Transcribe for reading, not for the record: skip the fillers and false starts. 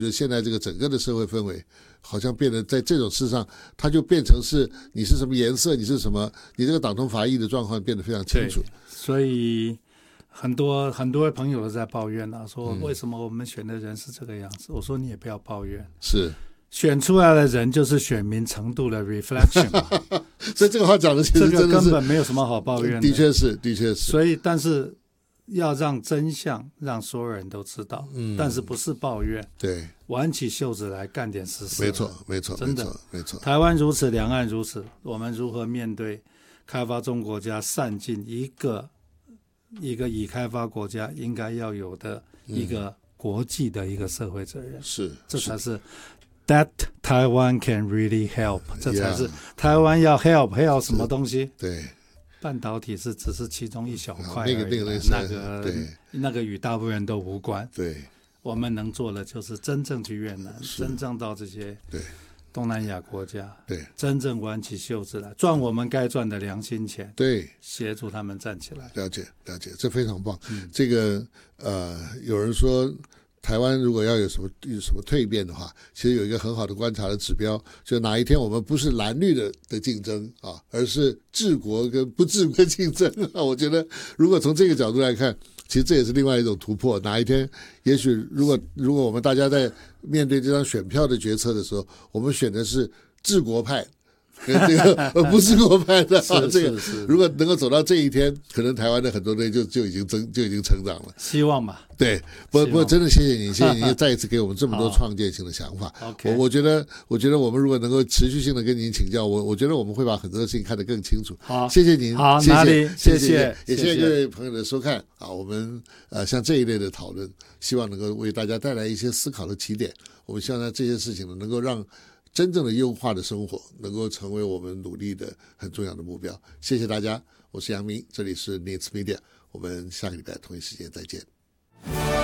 就是现在这个整个的社会氛围好像变得在这种事上它就变成是你是什么颜色，你是什么，你这个党同伐异的状况变得非常清楚。 所以很多朋友都在抱怨啊，说为什么我们选的人是这个样子。我说你也不要抱怨， 是选出来的人就是选民程度的 reflection 嘛所以这个话讲的其实真的是这个根本没有什么好抱怨的。 的确是所以但是要让真相让所有人都知道，但是不是抱怨， 对， 挽起袖子来干点实事。 没错， 真的没错。 台湾如此，两岸如此，我们如何面对开发中国家善尽一个已开发国家应该要有的一个国际的一个社会责任？ 是， 这才是 That Taiwan can really help， 这才是台湾要 help 什么东西？ 对。 半导体只是其中一小块而已，那个与大部分人都无关。 对， 我们能做的就是真正去越南，真正到这些东南亚国家， 对， 真正挽起袖子来赚我们该赚的良心钱， 对， 协助他们站起来。 了解，这非常棒。这个有人说台湾如果要有什么蜕变的话，其实有一个很好的观察的指标，就哪一天我们不是蓝绿的竞争啊，而是治国跟不治国的竞争啊。我觉得如果从这个角度来看，其实这也是另外一种突破。哪一天也许如果我们大家在面对这张选票的决策的时候，我们选的是治国派跟这个不是国派的这个如果能够走到这一天，可能台湾的很多东西就已经成长了。希望吧。 对，不过真的谢谢你再一次给我们这么多创建性的想法。我觉得我们如果能够持续性的跟您请教，我觉得我们会把很多的事情看得更清楚。 好， 谢谢您。 好， 谢谢， 也谢谢各位朋友的收看啊。我们像这一类的讨论，希望能够为大家带来一些思考的起点。我们希望在这些事情呢，能够让真正的优化的生活能够成为我们努力的很重要的目标。谢谢大家，我是杨明，这里是 Needs Media， 我们下个礼拜同一时间再见。